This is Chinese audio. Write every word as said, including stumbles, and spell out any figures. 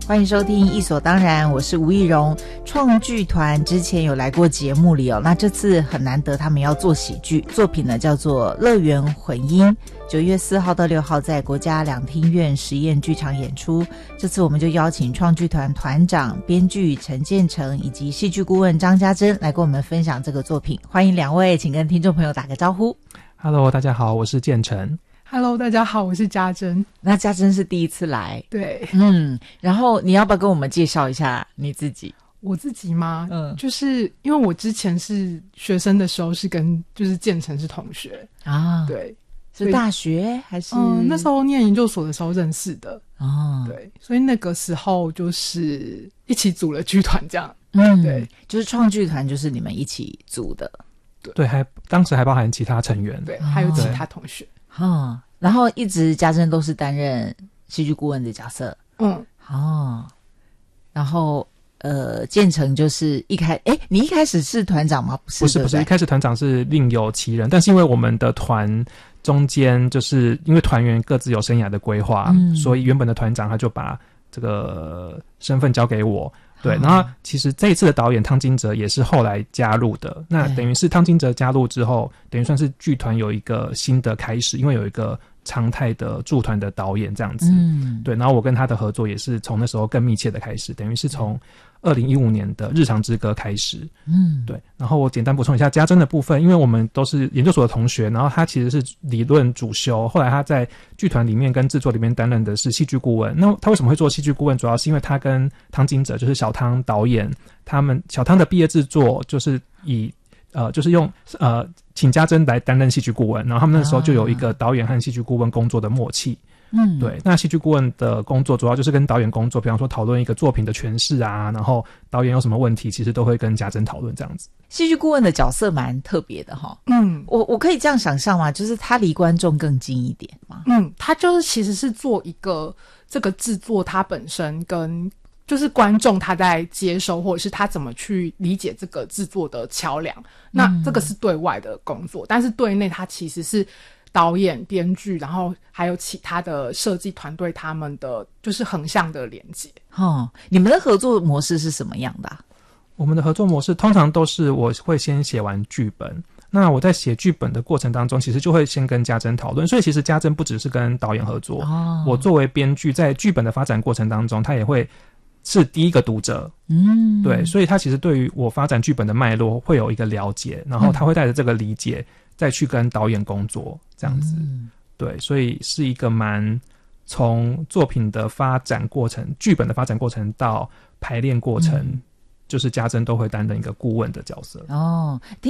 欢迎收听《艺所当然》，我是吴艺蓉。创剧团之前有来过节目里哦，那这次很难得他们要做喜剧作品呢，叫做《乐园混音》，九月四号到六号在国家两厅院实验剧场演出。这次我们就邀请创剧团团长、编剧陈建成以及戏剧顾问张家珍来跟我们分享这个作品。欢迎两位，请跟听众朋友打个招呼。 Hello， 大家好，我是建成。 Hello， 大家好，我是家珍。 那家珍是第一次来， 对， 嗯，然后你要不要跟我们介绍一下你自己？ 我自己吗？ 嗯， 就是因为我之前是学生的时候是跟就是建成是同学啊， 对， 是大学还是？ 嗯，那时候念研究所的时候认识的哦， 对，所以那个时候就是一起组了剧团这样， 嗯， 对， 就是创剧团就是你们一起组的， 对，对，还当时还包含其他成员， 对，还有其他同学。 哦，然后一直家珍都是担任戏剧顾问的角色， 嗯， 哦，然后呃，建成就是一开，哎，你一开始是团长吗？不是， 不是，不是，一开始团长是另有其人，但是因为我们的团中间就是因为团员各自有生涯的规划，嗯，所以原本的团长他就把这个身份交给我。对，然后其实这一次的导演汤金哲也是后来加入的，那等于是汤金哲加入之后，等于算是剧团有一个新的开始，因为有一个常态的驻团的导演这样子，嗯，对，然后我跟他的合作也是从那时候更密切的开始，等于是从二零一五年的日常之歌开始，嗯，对，然后我简单补充一下家珍的部分，因为我们都是研究所的同学，然后他其实是理论主修，后来他在剧团里面跟制作里面担任的是戏剧顾问。那他为什么会做戏剧顾问？主要是因为他跟汤金哲，就是小汤导演，他们小汤的毕业制作就是以呃，就是用呃请家珍来担任戏剧顾问，然后他们那时候就有一个导演和戏剧顾问工作的默契。嗯，对，那戏剧顾问的工作主要就是跟导演工作，比方说讨论一个作品的诠释啊，然后导演有什么问题，其实都会跟家珍讨论这样子。 戏剧顾问的角色蛮特别的哈，嗯，我我可以这样想象吗？就是他离观众更近一点吗？ 嗯，他就是其实是做一个这个制作，他本身跟就是观众他在接收或者是他怎么去理解这个制作的桥梁，那这个是对外的工作，但是对内他其实是导演、编剧，然后还有其他的设计团队，他们的就是横向的连接。 哦，你们的合作模式是什么样的啊？ 我们的合作模式通常都是我会先写完剧本，那我在写剧本的过程当中，其实就会先跟家珍讨论，所以其实家珍不只是跟导演合作，哦，我作为编剧在剧本的发展过程当中，他也会是第一个读者，嗯，对，所以他其实对于我发展剧本的脉络会有一个了解，然后他会带着这个理解再去跟导演工作这样子，嗯，对，所以是一个蛮从作品的发展过程、剧本的发展过程到排练过程，嗯，就是家珍都会担任一个顾问的角色。 哦，